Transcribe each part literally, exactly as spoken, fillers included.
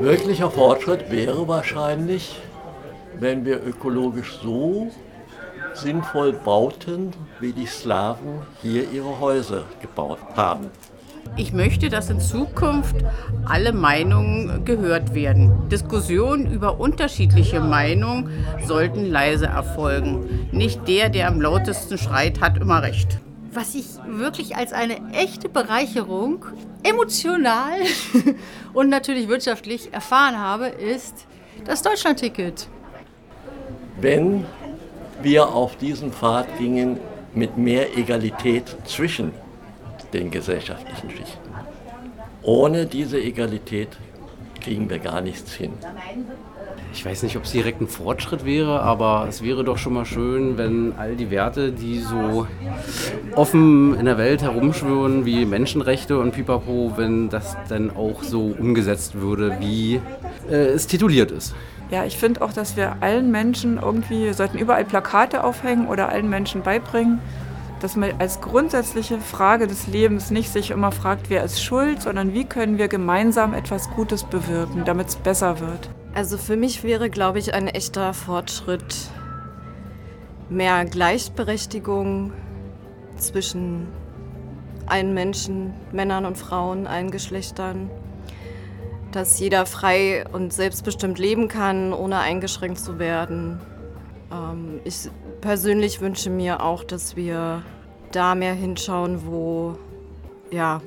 Wirklicher Fortschritt wäre wahrscheinlich, wenn wir ökologisch so sinnvoll bauten, wie die Slawen hier ihre Häuser gebaut haben. Ich möchte, dass in Zukunft alle Meinungen gehört werden. Diskussionen über unterschiedliche Meinungen sollten leise erfolgen. Nicht der, der am lautesten schreit, hat immer recht. Was ich wirklich als eine echte Bereicherung, emotional und natürlich wirtschaftlich erfahren habe, ist das Deutschlandticket. Wenn wir auf diesen Pfad gingen mit mehr Egalität zwischen den gesellschaftlichen Schichten. Ohne diese Egalität kriegen wir gar nichts hin. Ich weiß nicht, ob es direkt ein Fortschritt wäre, aber es wäre doch schon mal schön, wenn all die Werte, die so offen in der Welt herumschwirren, wie Menschenrechte und Pipapo, wenn das dann auch so umgesetzt würde, wie äh, es tituliert ist. Ja, ich finde auch, dass wir allen Menschen irgendwie, wir sollten überall Plakate aufhängen oder allen Menschen beibringen, dass man als grundsätzliche Frage des Lebens nicht sich immer fragt, wer ist schuld, sondern wie können wir gemeinsam etwas Gutes bewirken, damit es besser wird. Also für mich wäre, glaube ich, ein echter Fortschritt mehr Gleichberechtigung zwischen allen Menschen, Männern und Frauen, allen Geschlechtern. Dass jeder frei und selbstbestimmt leben kann, ohne eingeschränkt zu werden. Ähm, ich persönlich wünsche mir auch, dass wir da mehr hinschauen, wo ja,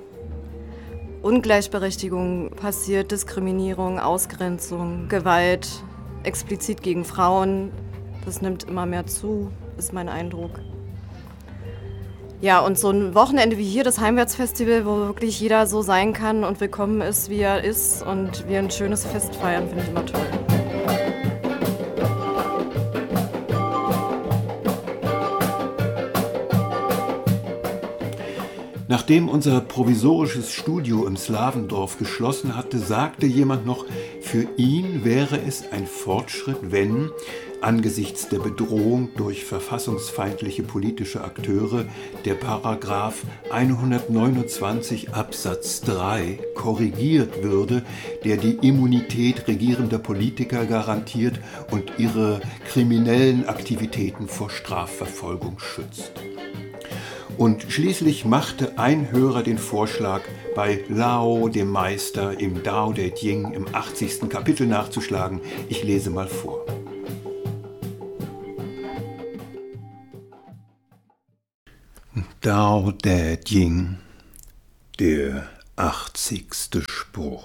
Ungleichberechtigung passiert, Diskriminierung, Ausgrenzung, Gewalt, explizit gegen Frauen. Das nimmt immer mehr zu, ist mein Eindruck. Ja, und so ein Wochenende wie hier, das Heimwärtsfestival, wo wirklich jeder so sein kann und willkommen ist, wie er ist und wir ein schönes Fest feiern, finde ich immer toll. Nachdem unser provisorisches Studio im Slawendorf geschlossen hatte, sagte jemand noch, für ihn wäre es ein Fortschritt, wenn angesichts der Bedrohung durch verfassungsfeindliche politische Akteure der Paragraph hundertneunundzwanzig Absatz drei korrigiert würde, der die Immunität regierender Politiker garantiert und ihre kriminellen Aktivitäten vor Strafverfolgung schützt. Und schließlich machte ein Hörer den Vorschlag, bei Lao, dem Meister, im Dao De Jing im achtzigsten Kapitel nachzuschlagen. Ich lese mal vor. Dao De Jing, der achtzigste Spruch.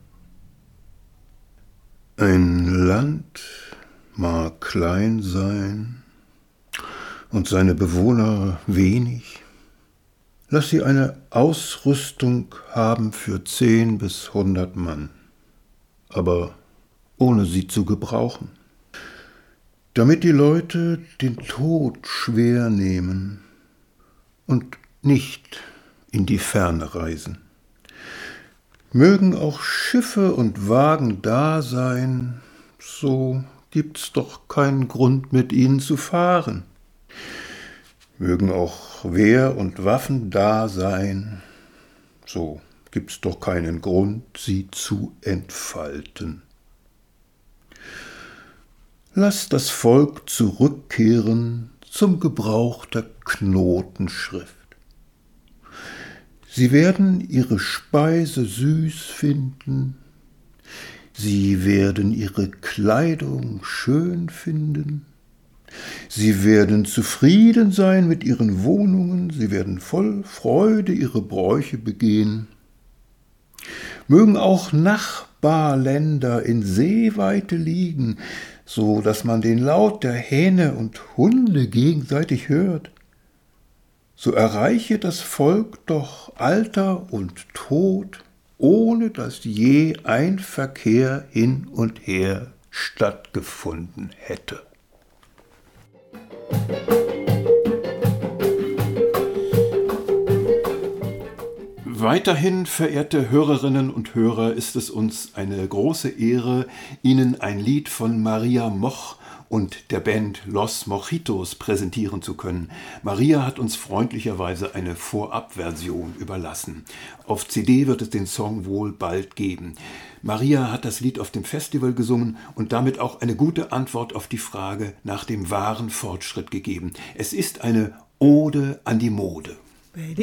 Ein Land mag klein sein und seine Bewohner wenig. Lass sie eine Ausrüstung haben für zehn bis hundert Mann, aber ohne sie zu gebrauchen. Damit die Leute den Tod schwer nehmen und nicht in die Ferne reisen. Mögen auch Schiffe und Wagen da sein, so gibt's doch keinen Grund, mit ihnen zu fahren. Mögen auch Wehr und Waffen da sein, so gibt's doch keinen Grund, sie zu entfalten. Lass das Volk zurückkehren zum Gebrauch der Knotenschrift. Sie werden ihre Speise süß finden, sie werden ihre Kleidung schön finden, sie werden zufrieden sein mit ihren Wohnungen, sie werden voll Freude ihre Bräuche begehen. Mögen auch Nachbarländer in Seeweite liegen, so dass man den Laut der Hähne und Hunde gegenseitig hört. So erreiche das Volk doch Alter und Tod, ohne dass je ein Verkehr hin und her stattgefunden hätte. Weiterhin, verehrte Hörerinnen und Hörer, ist es uns eine große Ehre, Ihnen ein Lied von Maria Moch und der Band Los Mojitos präsentieren zu können. Maria hat uns freundlicherweise eine Vorabversion überlassen. Auf C D wird es den Song wohl bald geben. Maria hat das Lied auf dem Festival gesungen und damit auch eine gute Antwort auf die Frage nach dem wahren Fortschritt gegeben. Es ist eine Ode an die Mode.